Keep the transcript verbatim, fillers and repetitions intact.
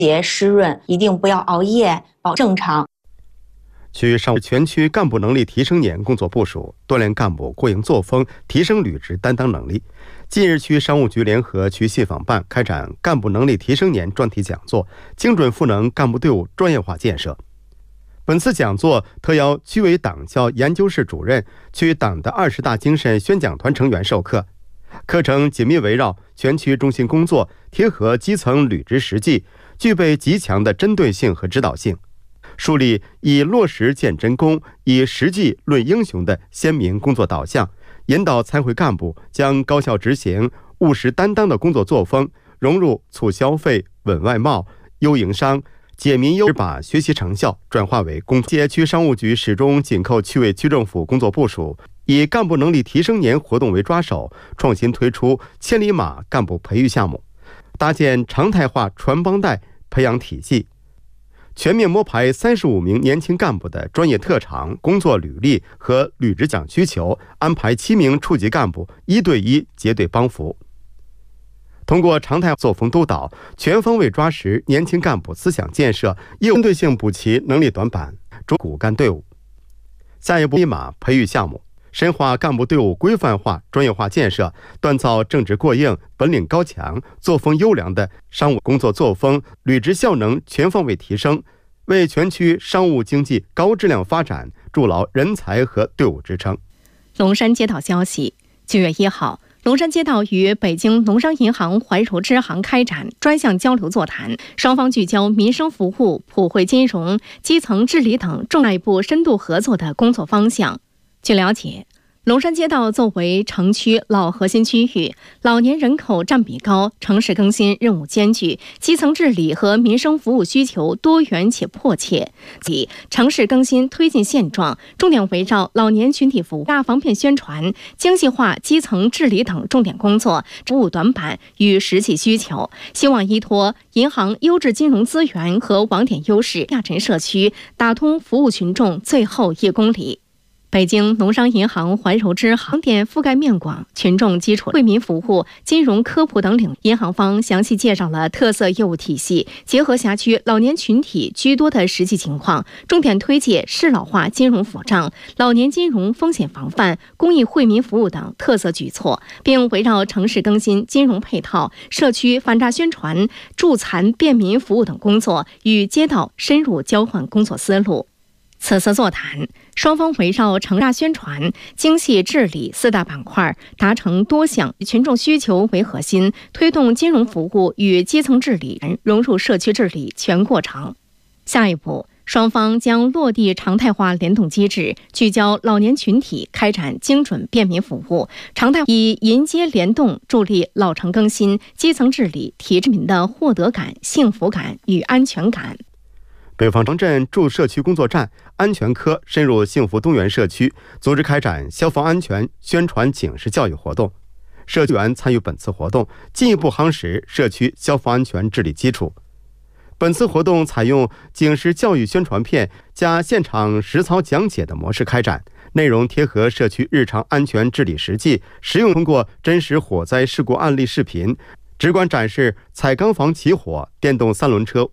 洁湿润，一定不要熬夜，保正常。 区上全区干部能力提升年工作部署，锻炼干部过硬作风，提升履职担当能力。近日，区商务局联合区信访办开展干部能力提升年专题讲座，精准赋能干部队伍专业化建设。本次讲座特邀区委党校研究室主任、区党的二十大精神宣讲团成员授课。课程紧密围绕全区中心工作，贴合基层履职实际，具备极强的针对性和指导性，树立以落实见真功、以实际论英雄的鲜明工作导向，引导参会干部将高效执行、务实担当的工作作风融入促消费、稳外贸、优营商、解民忧，把学习成效转化为工作。街区商务局始终紧扣区委区政府工作部署，以干部能力提升年活动为抓手，创新推出千里马干部培育项目，搭建常态化传帮带培养体系，全面摸排三十五名年轻干部的专业特长、工作履历和履职奖需求，安排七名处级干部一对一结对帮扶。通过常态作风督导，全方位抓实年轻干部思想建设，业务针对性补齐能力短板，主骨干队伍。下一步，立马培育项目，深化干部队伍规范化、专业化建设，锻造正直过硬、本领高强、作风优良的商务工作作风，履职效能全方位提升，为全区商务经济高质量发展筑牢人才和队伍支撑。 龙山街道消息，九月一号。龙山街道与北京农商银行怀柔支行开展专项交流座谈，双方聚焦民生服务、普惠金融、基层治理等重大部深度合作的工作方向。据了解，龙山街道作为城区老核心区域，老年人口占比高，城市更新任务艰巨，基层治理和民生服务需求多元且迫切。即城市更新推进现状，重点围绕老年群体服务、大防骗宣传、精细化基层治理等重点工作，服务短板与实际需求，希望依托银行优质金融资源和网点优势，亚城社区打通服务群众最后一公里。北京农商银行怀柔支行点覆盖面广，群众基础、惠民服务、金融科普等领域，银行方详细介绍了特色业务体系，结合辖区老年群体居多的实际情况，重点推介适老化金融保障、老年金融风险防范、公益惠民服务等特色举措，并围绕城市更新、金融配套、社区反诈宣传、助残便民服务等工作，与街道深入交换工作思路。此次座谈，双方围绕城诈宣传、精细治理四大板块，达成多项以群众需求为核心，推动金融服务与基层治理融入社区治理全过程。下一步，双方将落地常态化联动机制，聚焦老年群体，开展精准便民服务，常态以银接联动，助力老城更新、基层治理，提市民的获得感、幸福感与安全感。 北方城镇驻社区工作站安全科深入幸福东园社区，组织开展消防安全宣传警示教育活动。社区员参与本次活动，进一步夯实社区消防安全治理基础。本次活动采用警示教育宣传片加现场实操讲解的模式开展，内容贴合社区日常安全治理实际，实用通过真实火灾事故案例视频，直观展示彩钢房起火、电动三轮车